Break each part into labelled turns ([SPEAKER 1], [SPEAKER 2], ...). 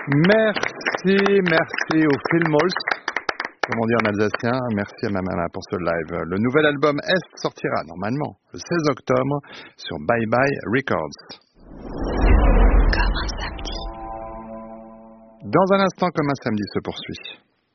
[SPEAKER 1] Merci au Filmholz, comme on dit en alsacien. Merci à ma maman pour ce live. Le nouvel album Est sortira normalement le 16 octobre sur Bye Bye Records.
[SPEAKER 2] Comme un samedi.
[SPEAKER 1] Dans un instant, comme un samedi se poursuit.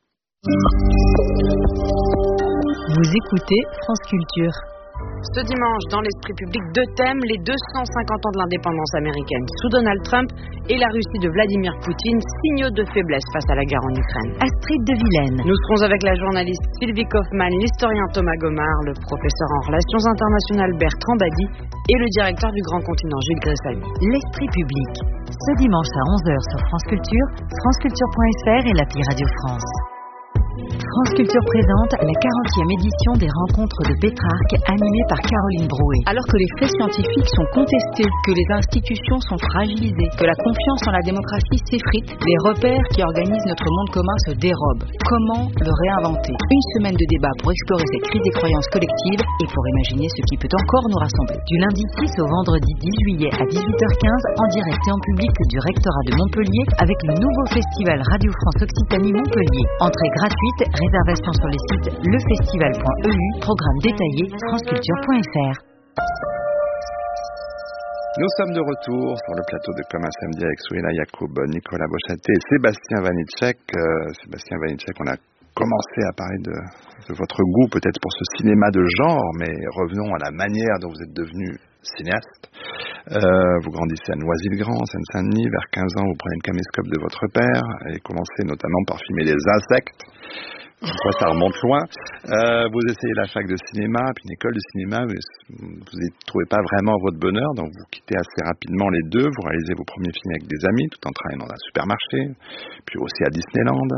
[SPEAKER 2] Vous écoutez France Culture.
[SPEAKER 3] Ce dimanche, dans l'esprit public, deux thèmes, les 250 ans de l'indépendance américaine sous Donald Trump et la Russie de Vladimir Poutine, signaux de faiblesse face à la guerre en Ukraine.
[SPEAKER 2] Astrid de Vilaine.
[SPEAKER 3] Nous serons avec la journaliste Sylvie Kaufmann, l'historien Thomas Gomard, le professeur en relations internationales Bertrand Badi et le directeur du Grand Continent Gilles Gressami.
[SPEAKER 2] L'esprit public. Ce dimanche à 11h sur France Culture, franceculture.fr et l'appli Radio France. France Culture présente la 40e édition des Rencontres de Pétrarque, animée par Caroline Brouet.
[SPEAKER 4] Alors que les faits scientifiques sont contestés, que les institutions sont fragilisées, que la confiance en la démocratie s'effrite, les repères qui organisent notre monde commun se dérobent. Comment le réinventer? Une semaine de débat pour explorer cette crise des croyances collectives et pour imaginer ce qui peut encore nous rassembler.
[SPEAKER 2] Du lundi 6 au vendredi 10 juillet à 18h15, en direct et en public du rectorat de Montpellier, avec le nouveau festival Radio France Occitanie Montpellier. Entrée gratuite, réservation sur les sites lefestival.eu, programme détaillé franceculture.fr.
[SPEAKER 1] Nous sommes de retour sur le plateau de Comme un samedi avec Souila Yacoub, Nicolas Bochaté et Sébastien Vanitschek. Sébastien Vanitschek, on a commencé à parler de votre goût peut-être pour ce cinéma de genre, mais revenons à la manière dont vous êtes devenu cinéaste. Vous grandissez à Noisy-le-Grand, Seine-Saint-Denis. Vers 15 ans, vous prenez le caméscope de votre père et commencez notamment par filmer les insectes. Pourquoi ça remonte loin. Vous essayez la fac de cinéma, puis une école de cinéma, mais vous n'y trouvez pas vraiment votre bonheur, donc vous quittez assez rapidement les deux. Vous réalisez vos premiers films avec des amis, tout en travaillant dans un supermarché, puis aussi à Disneyland.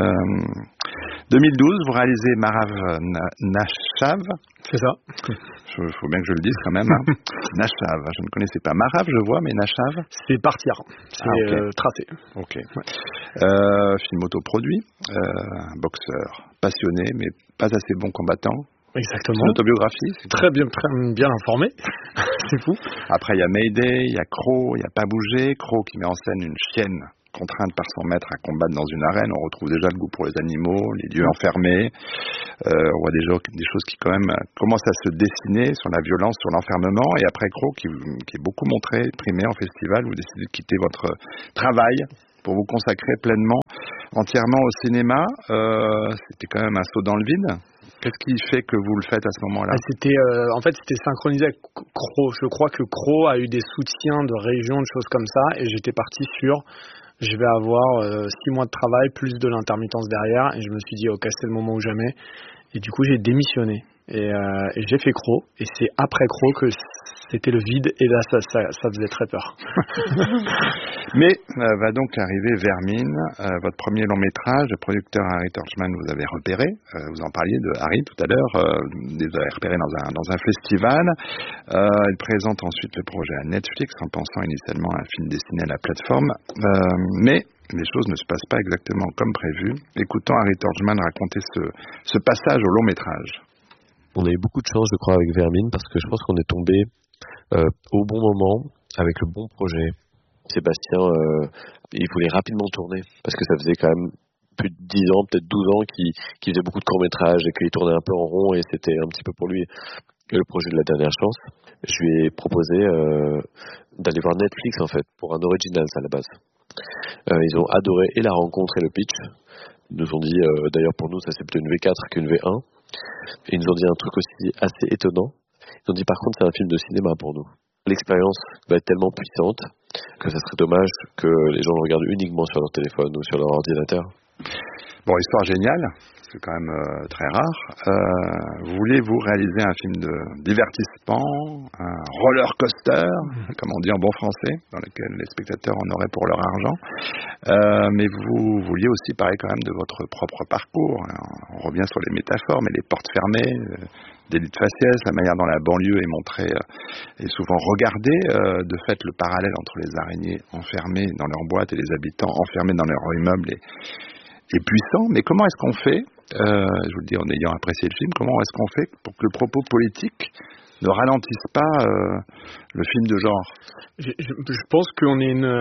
[SPEAKER 1] 2012, vous réalisez Marav Nashav. C'est ça. Il faut bien que je le dise quand même. Hein. Nashav, je ne connaissais pas. Marav, je vois, mais Nashav.
[SPEAKER 5] C'est partir. C'est
[SPEAKER 1] okay.
[SPEAKER 5] Tracé.
[SPEAKER 1] Ok. Ouais. Film autoproduit, un boxeur passionné, mais pas assez bon combattant.
[SPEAKER 5] Exactement.
[SPEAKER 1] C'est une autobiographie.
[SPEAKER 5] C'est très bien informé. C'est fou.
[SPEAKER 1] Après, il y a Mayday, il y a Croc, il y a Pas bouger. Croc qui met en scène une chienne contrainte par son maître à combattre dans une arène. On retrouve déjà le goût pour les animaux, les lieux enfermés. On voit des choses qui quand même commencent à se dessiner sur la violence, sur l'enfermement. Et après Croc, qui est beaucoup montré, primé en festival, vous décidez de quitter votre travail pour vous consacrer pleinement, entièrement au cinéma. C'était quand même un saut dans le vide. Qu'est-ce qui fait que vous le faites à ce moment-là?
[SPEAKER 5] C'était synchronisé avec Croc. Je crois que Croc a eu des soutiens de régions, de choses comme ça, et j'étais parti sur je vais avoir 6 mois de travail plus de l'intermittence derrière, et je me suis dit ok, c'est le moment ou jamais, et du coup j'ai démissionné et j'ai fait Croc, et c'est après Croc que c'était le vide, et là ça faisait très peur.
[SPEAKER 1] Mais va donc arriver Vermine, votre premier long métrage. Le producteur Harry Torchman vous avez repéré, vous en parliez de Harry tout à l'heure, vous avez repéré dans un festival. Il présente ensuite le projet à Netflix en pensant initialement à un film destiné à la plateforme, mais les choses ne se passent pas exactement comme prévu. Écoutons Harry Torchman raconter ce passage au long métrage.
[SPEAKER 6] On a eu beaucoup de chance, je crois, avec Vermine, parce que je pense qu'on est tombé au bon moment, avec le bon projet. Sébastien, il voulait rapidement tourner, parce que ça faisait quand même plus de 10 ans, peut-être 12 ans qu'il faisait beaucoup de courts-métrages et qu'il tournait un peu en rond, et c'était un petit peu pour lui le projet de la dernière chance. Je lui ai proposé d'aller voir Netflix, en fait, pour un original, à la base. Ils ont adoré et la rencontre et le pitch. Ils nous ont dit, d'ailleurs pour nous, ça c'est plutôt une V4 qu'une V1. Et ils nous ont dit un truc aussi assez étonnant. Ils ont dit par contre c'est un film de cinéma pour nous. L'expérience va être tellement puissante que ça serait dommage que les gens le regardent uniquement sur leur téléphone ou sur leur ordinateur.
[SPEAKER 1] Bon, histoire géniale, c'est quand même très rare. Voulez-vous réaliser un film de divertissement, un roller coaster, comme on dit en bon français, dans lequel les spectateurs en auraient pour leur argent, mais vous vouliez aussi parler quand même de votre propre parcours. On revient sur les métaphores, mais les portes fermées, d'élite faciès, la manière dont la banlieue est montrée et souvent regardée. De fait, le parallèle entre les araignées enfermées dans leurs boîtes et les habitants enfermés dans leurs immeubles est puissant. Mais comment est-ce qu'on fait, je vous le dis en ayant apprécié le film, comment est-ce qu'on fait pour que le propos politique ne ralentisse pas le film de genre?
[SPEAKER 5] Je pense qu'on est une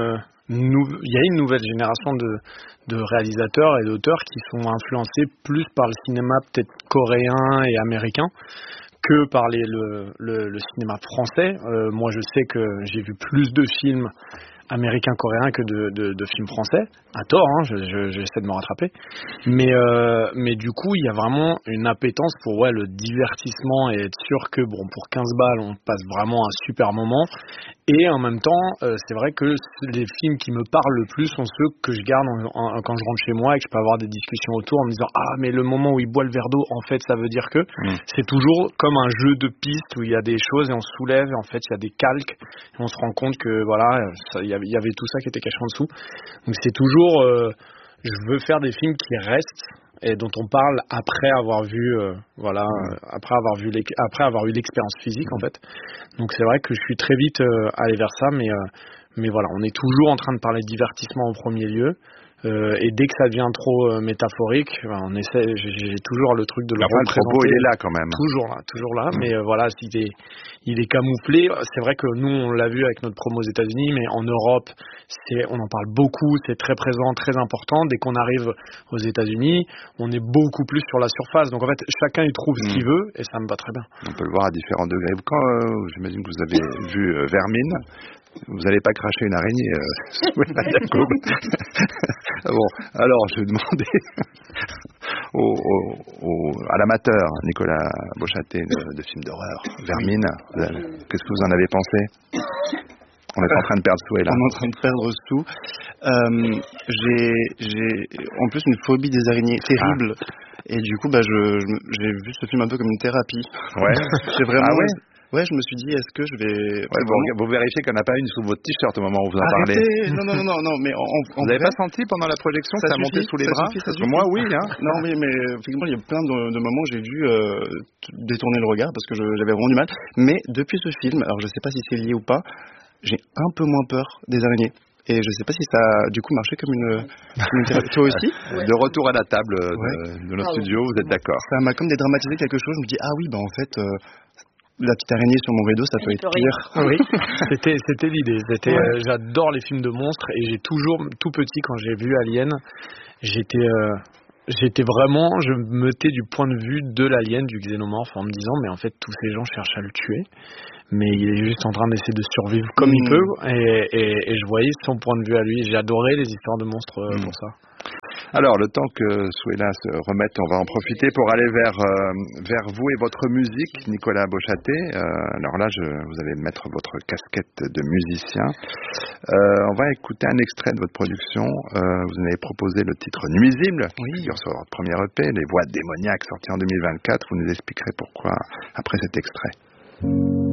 [SPEAKER 5] il y a une nouvelle génération de réalisateurs et d'auteurs qui sont influencés plus par le cinéma peut-être coréen et américain que par le cinéma français. Moi, je sais que j'ai vu plus de films américains, coréens que de films français, à tort, hein, j'essaie de me rattraper, mais du coup il y a vraiment une appétence pour le divertissement et être sûr que pour 15 balles on passe vraiment un super moment, et en même temps c'est vrai que les films qui me parlent le plus sont ceux que je garde quand je rentre chez moi et que je peux avoir des discussions autour en me disant mais le moment où il boit le verre d'eau, en fait ça veut dire que c'est toujours comme un jeu de pistes où il y a des choses et on soulève et en fait il y a des calques et on se rend compte que il y avait tout ça qui était caché en dessous. Donc c'est toujours je veux faire des films qui restent et dont on parle après avoir vu après avoir eu l'expérience physique en fait. Donc c'est vrai que je suis très vite allé vers ça, mais voilà, on est toujours en train de parler de divertissement en premier lieu. Et dès que ça devient trop métaphorique, on essaie. J'ai toujours le truc de le représenter.
[SPEAKER 1] Le propos, il est là quand même.
[SPEAKER 5] Toujours là. Mais voilà, il est camouflé. C'est vrai que nous, on l'a vu avec notre promo aux États-Unis, mais en Europe, on en parle beaucoup. C'est très présent, très important. Dès qu'on arrive aux États-Unis, on est beaucoup plus sur la surface. Donc en fait, chacun y trouve ce qu'il veut, et ça me va très bien.
[SPEAKER 1] On peut le voir à différents degrés. J'imagine que vous avez vu Vermine. Vous n'allez pas cracher une araignée, Jacob. Bon, alors je vais demander à l'amateur Nicolas Beauchâté de films d'horreur, Vermine, qu'est-ce que vous en avez pensé? On est en train de perdre Sou, là.
[SPEAKER 7] On est en train de perdre Sou. J'ai en plus une phobie des araignées terrible. Et du coup, j'ai vu ce film un peu comme une thérapie.
[SPEAKER 1] Ouais.
[SPEAKER 7] J'ai vraiment... Ouais, je me suis dit, est-ce que je vais...
[SPEAKER 1] Vous vérifiez qu'il n'y en a pas une sous votre t-shirt au moment où vous en parlez.
[SPEAKER 7] Non, mais
[SPEAKER 1] vous n'avez pas senti pendant la projection que ça montait sous les bras? Parce que moi, oui. Hein.
[SPEAKER 7] Non, mais effectivement, il y a plein de moments où j'ai dû détourner le regard parce que j'avais vraiment du mal. Mais depuis ce film, alors je ne sais pas si c'est lié ou pas, j'ai un peu moins peur des araignées. Et je ne sais pas si ça a du coup marché comme une thérapie. Toi aussi?
[SPEAKER 1] De retour à la table de nos studios, vous êtes d'accord?
[SPEAKER 7] Ça m'a comme dédramatisé quelque chose. Je me dis, en fait... la petite araignée sur mon rideau, ça peut être pire.
[SPEAKER 5] Oui, c'était l'idée. J'adore les films de monstres et j'ai toujours, tout petit, quand j'ai vu Alien, j'étais vraiment, je me tais du point de vue de l'alien, du xénomorphe, en me disant, mais en fait, tous ces gens cherchent à le tuer, mais il est juste en train d'essayer de survivre comme il peut, et je voyais son point de vue à lui. J'ai adoré les histoires de monstres pour ça.
[SPEAKER 1] Alors, le temps que Souela se remette, on va en profiter pour aller vers vous et votre musique, Nicolas Beauchâté. Alors là, vous allez mettre votre casquette de musicien. On va écouter un extrait de votre production. Vous avez proposé le titre Nuisible, qui figure sur votre premier EP, Les Voix démoniaques, sorti en 2024. Vous nous expliquerez pourquoi après cet extrait.